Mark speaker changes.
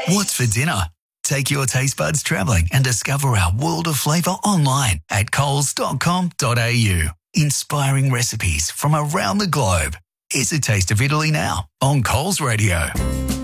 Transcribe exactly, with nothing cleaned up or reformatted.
Speaker 1: What's for dinner? Take your taste buds travelling and discover our world of flavour online at coles dot com dot a u. Inspiring recipes from around the globe. It's a taste of Italy now on Coles Radio.